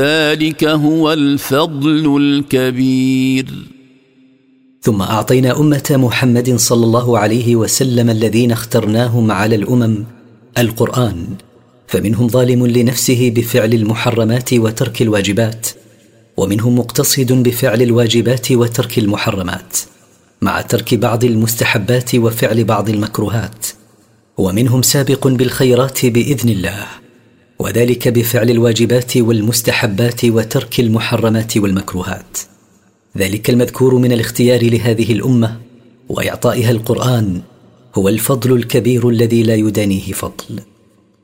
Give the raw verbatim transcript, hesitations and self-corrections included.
ذلك هو الفضل الكبير. ثم أعطينا أمة محمد صلى الله عليه وسلم الذين اخترناهم على الأمم القرآن، فمنهم ظالم لنفسه بفعل المحرمات وترك الواجبات، ومنهم مقتصد بفعل الواجبات وترك المحرمات مع ترك بعض المستحبات وفعل بعض المكروهات، ومنهم سابق بالخيرات بإذن الله، وذلك بفعل الواجبات والمستحبات وترك المحرمات والمكروهات. ذلك المذكور من الاختيار لهذه الأمة وإعطائها القرآن هو الفضل الكبير الذي لا يدانيه فضل.